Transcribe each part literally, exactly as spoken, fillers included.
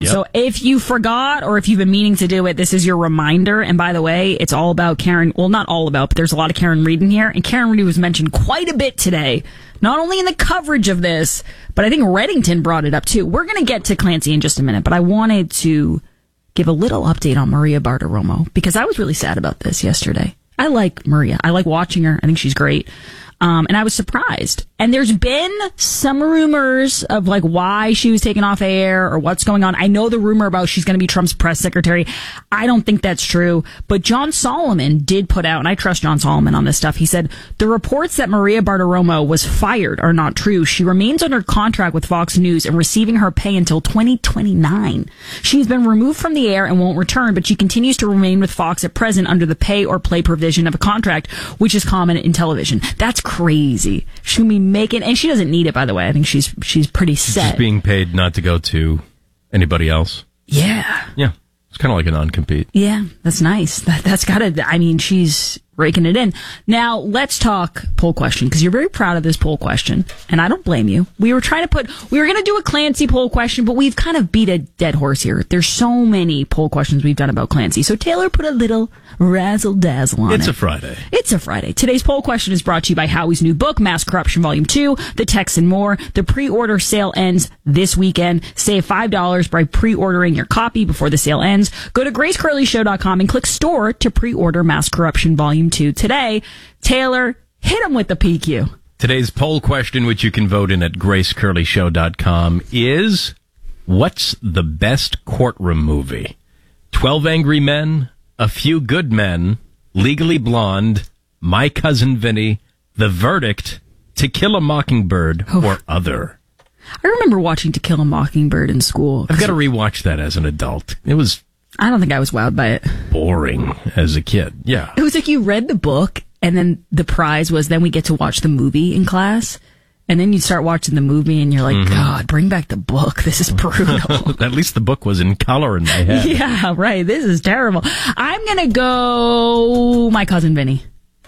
Yep. So if you forgot or if you've been meaning to do it, this is your reminder. And by the way, it's all about Karen. Well, not all about, but there's a lot of Karen Reid in here. And Karen Reid was mentioned quite a bit today, not only in the coverage of this, but I think Reddington brought it up too. We're going to get to Clancy in just a minute, but I wanted to give a little update on Maria Bartiromo because I was really sad about this yesterday. I like Maria. I like watching her. I think she's great. Um, and I was surprised. And there's been some rumors of like why she was taken off air or what's going on. I know the rumor about she's going to be Trump's press secretary. I don't think that's true. But John Solomon did put out, and I trust John Solomon on this stuff. He said the reports that Maria Bartiromo was fired are not true. She remains under contract with Fox News and receiving her pay until twenty twenty-nine. She's been removed from the air and won't return, but she continues to remain with Fox at present under the pay or play provision of a contract, which is common in television. That's crazy. She's going to be making, and she doesn't need it, by the way. I think she's she's pretty set. She's being paid not to go to anybody else. Yeah. Yeah. It's kind of like a non-compete. Yeah, that's nice. That, that's got to, I mean, she's raking it in. Now, let's talk poll question, because you're very proud of this poll question, and I don't blame you. We were trying to put, we were going to do a Clancy poll question, but we've kind of beat a dead horse here. There's so many poll questions we've done about Clancy. So Taylor put a little razzle-dazzle on it. It's a Friday. It's a Friday. Today's poll question is brought to you by Howie's new book, Mass Corruption Volume two, The Text and More. The pre-order sale ends this weekend. Save five dollars by pre-ordering your copy before the sale ends. Go to grace curley show dot com and click store to pre-order Mass Corruption Volume two today. Taylor, hit him with the P Q. Today's poll question, which you can vote in at grace curley show dot com, is what's the best courtroom movie? twelve Angry Men, A Few Good Men, Legally Blonde, My Cousin Vinny, The Verdict, To Kill a Mockingbird, oh. or other? I remember watching To Kill a Mockingbird in school. I've got to rewatch that as an adult. It was I don't think I was wowed by it. boring as a kid. Yeah. It was like you read the book, and then the prize was then we get to watch the movie in class. And then you start watching the movie, and you're like, mm-hmm. God, bring back the book. This is brutal. At least the book was in color in my head. Yeah, right. This is terrible. I'm going to go My Cousin Vinny.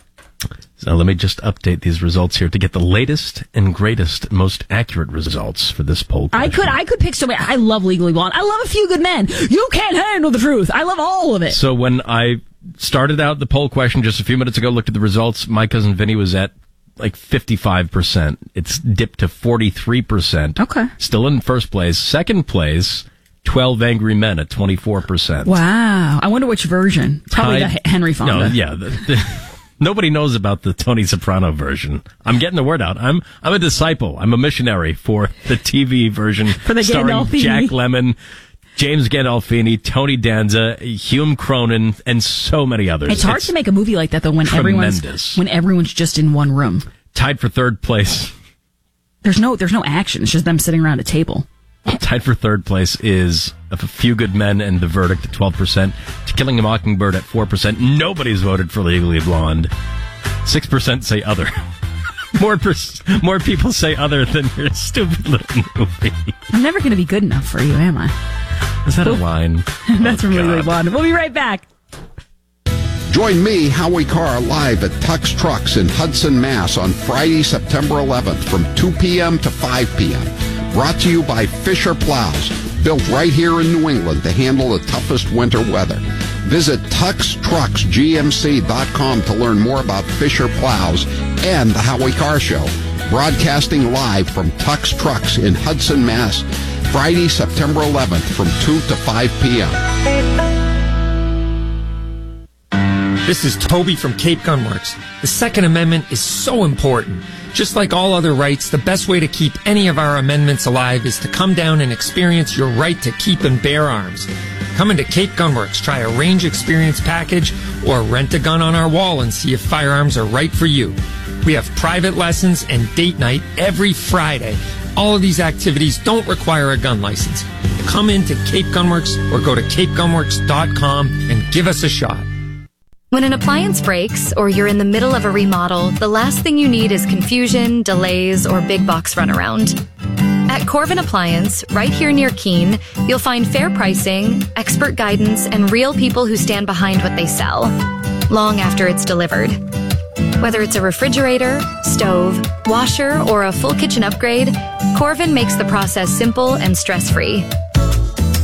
So let me just update these results here to get the latest and greatest, most accurate results for this poll question. I could I could pick so many. I love Legally Blonde. I love A Few Good Men. You Can't Handle the Truth. I love all of it. So when I started out the poll question just a few minutes ago, looked at the results, My Cousin Vinny was at like fifty-five percent. It's dipped to forty-three percent. Okay. Still in first place. Second place, twelve Angry Men at twenty-four percent. Wow. I wonder which version. Probably Tied, the Henry Fonda. No, yeah. The, the, nobody knows about the Tony Soprano version. I'm getting the word out. I'm I'm a disciple. I'm a missionary for the T V version. For the starring Gandolfini. Jack Lemmon, James Gandolfini, Tony Danza, Hume Cronin, and so many others. It's hard it's to make a movie like that, though, when tremendous. everyone's when everyone's just in one room. Tied for third place. There's no there's no action. It's just them sitting around a table. Tied for third place is A Few Good Men and The Verdict at twelve percent. To Killing a Mockingbird at four percent. Nobody's voted for Legally Blonde. six percent say other. More pers- more people say other than your stupid little movie. I'm never going to be good enough for you, am I? Is that a line? That's oh, from God. Legally Blonde. We'll be right back. Join me, Howie Carr, live at Tux Trucks in Hudson, Mass. on Friday, September eleventh from two p.m. to five p.m. Brought to you by Fisher Plows, built right here in New England to handle the toughest winter weather. Visit tux trucks g m c dot com to learn more about Fisher Plows and the Howie Carr Show. Broadcasting live from Tux Trucks in Hudson, Mass. Friday, September eleventh from two to five p.m. This is Toby from Cape Gunworks. The Second Amendment is so important. Just like all other rights, the best way to keep any of our amendments alive is to come down and experience your right to keep and bear arms. Come into Cape Gunworks, try a range experience package, or rent a gun on our wall and see if firearms are right for you. We have private lessons and date night every Friday. All of these activities don't require a gun license. Come into Cape Gunworks or go to cape gunworks dot com and give us a shot. When an appliance breaks or you're in the middle of a remodel, the last thing you need is confusion, delays, or big box runaround. At Corvin Appliance, right here near Keene, you'll find fair pricing, expert guidance, and real people who stand behind what they sell, long after it's delivered. Whether it's a refrigerator, stove, washer, or a full kitchen upgrade, Corvin makes the process simple and stress-free.